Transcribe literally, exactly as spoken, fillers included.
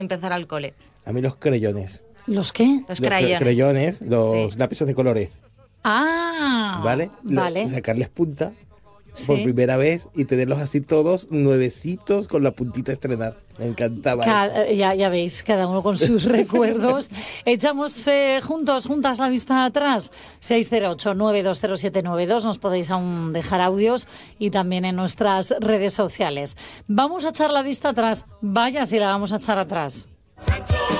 empezar al cole. A mí los creyones. ¿Los qué? Los Los crayones. creyones, los Sí. lápices de colores. Ah, ¿Vale? Lo- vale. Sacarles punta Sí. por primera vez y tenerlos así todos nuevecitos con la puntita a estrenar. Me encantaba Ca- eso. eh, ya, ya veis, cada uno con sus recuerdos. Echamos eh, juntos, juntas la vista atrás. seis cero ocho, nueve dos cero siete nueve dos. Nos podéis aún dejar audios y también en nuestras redes sociales. Vamos a echar la vista atrás. Vaya si la vamos a echar atrás.